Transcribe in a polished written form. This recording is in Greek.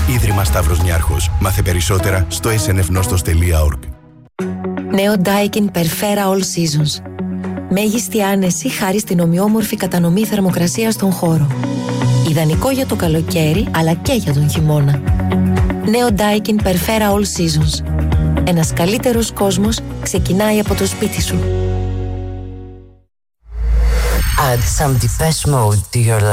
Ίδρυμα Σταύρος Νιάρχος. Μάθε περισσότερα στο snfnostos.org. Νέο Daikin Perfera All Seasons. Μέγιστη άνεση χάρη στην ομοιόμορφη κατανομή θερμοκρασίας στον χώρο. Ιδανικό για το καλοκαίρι, αλλά και για τον χειμώνα. Νέο Daikin Perfera All Seasons. Ένας καλύτερος κόσμος ξεκινάει από το σπίτι σου. Add some Depeche Mode to your life.